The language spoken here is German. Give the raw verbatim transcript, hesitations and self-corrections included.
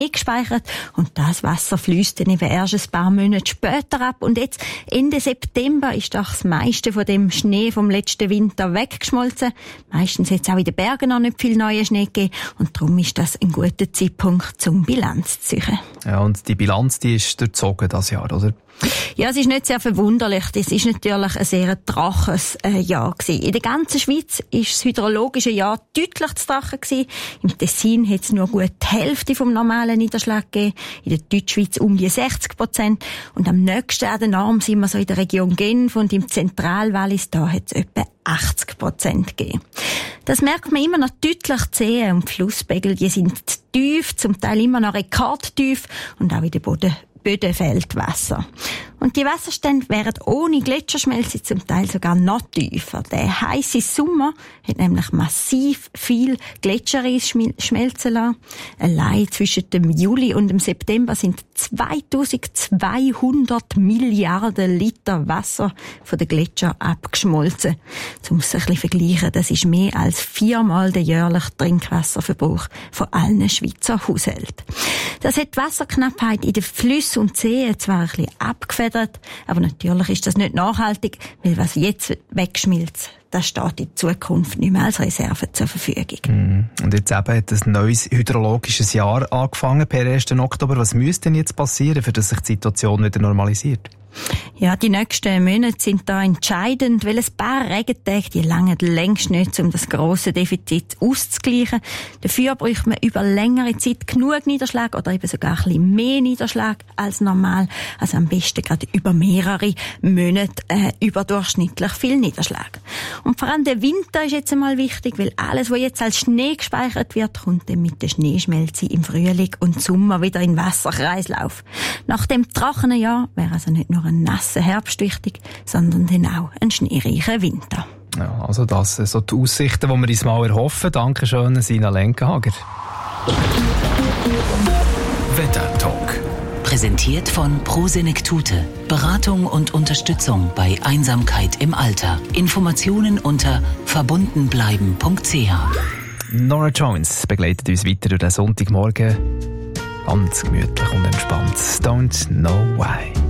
gespeichert und das Wasser fließt dann eben erst ein paar Monate später ab. Und jetzt, Ende September, ist doch das meiste von dem Schnee vom letzten Winter weggeschmolzen. Meistens hat es auch in den Bergen noch nicht viel neuen Schnee gegeben und darum ist das ein guter Zeitpunkt, um Bilanz zu ziehen. Ja, und die Bilanz, die ist durchzogen das Jahr, oder? Ja, es ist nicht sehr verwunderlich. Das ist natürlich ein sehr trockenes äh, Jahr gewesen. In der ganzen Schweiz ist das hydrologische Jahr deutlich zu trocken gewesen. Im Tessin hat es nur gut die Hälfte vom normalen Niederschlag gegeben. In der Deutschschweiz um die sechzig Prozent. Und am nächsten an der Norm sind wir so in der Region Genf und im Zentralwallis, da hat es etwa achtzig Prozent gegeben. Das merkt man immer noch deutlich zu sehen. Und die Flusspegel, die sind tief, zum Teil immer noch rekordtief und auch in der Boden Böden fehlt Wasser. Und die Wasserstände wären ohne Gletscherschmelze zum Teil sogar noch tiefer. Der heisse Sommer hat nämlich massiv viel Gletschereis schmelzen lassen. Allein zwischen dem Juli und dem September sind zweitausendzweihundert Milliarden Liter Wasser von den Gletschern abgeschmolzen. Um es ein bisschen zu vergleichen, das ist mehr als viermal der jährliche Trinkwasserverbrauch von allen Schweizer Haushalten. Das hat die Wasserknappheit in den Flüssen und Seen zwar ein bisschen abgefedert, aber natürlich ist das nicht nachhaltig, weil was jetzt wegschmilzt, das steht in Zukunft nicht mehr als Reserve zur Verfügung. Mm. Und jetzt eben hat ein neues hydrologisches Jahr angefangen per ersten Oktober. Was müsste denn jetzt passieren, für dass sich die Situation wieder normalisiert? Ja, die nächsten Monate sind da entscheidend, weil ein paar Regentage, die langen längst nicht, um das grosse Defizit auszugleichen. Dafür bräuchte man über längere Zeit genug Niederschlag oder eben sogar ein bisschen mehr Niederschlag als normal. Also am besten gerade über mehrere Monate äh, überdurchschnittlich viel Niederschlag. Und vor allem der Winter ist jetzt einmal wichtig, weil alles, was jetzt als Schnee gespeichert wird, kommt dann mit der Schneeschmelze im Frühling und Sommer wieder in den Wasserkreislauf. Nach dem trockenen Jahr wäre also nicht nur ein nasser Herbst wichtig, sondern dann auch ein schneereicher Winter. Ja, also das sind so die Aussichten, die wir uns mal erhoffen. Dankeschön, Sina Lenkenhager. Wetter-Talk. Präsentiert von Prosenektute. Beratung und Unterstützung bei Einsamkeit im Alter. Informationen unter verbundenbleiben punkt c h. Norah Jones begleitet uns weiter durch den Sonntagmorgen. Ganz gemütlich und entspannt. Don't know why.